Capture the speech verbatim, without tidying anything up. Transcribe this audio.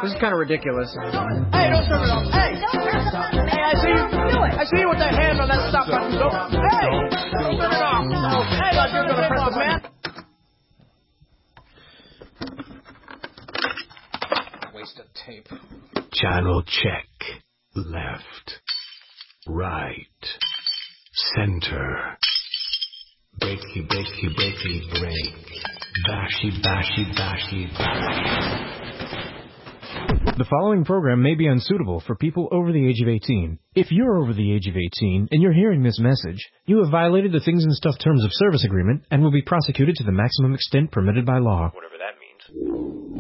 This is kind of ridiculous. Hey, don't turn it off. Hey, hey, I see you. I see you with that hand on that stop button. Don't, hey, don't turn it off. Hey, I'm just gonna press the man. Waste of tape. Channel check. Left. Right. Center. Breaky, breaky, breaky, break. Bashy, bashy, bashy, bashy. The following program may be unsuitable for people over the age of eighteen. If you're over the age of eighteen and you're hearing this message, you have violated the Things and Stuff Terms of Service Agreement and will be prosecuted to the maximum extent permitted by law. Whatever that means.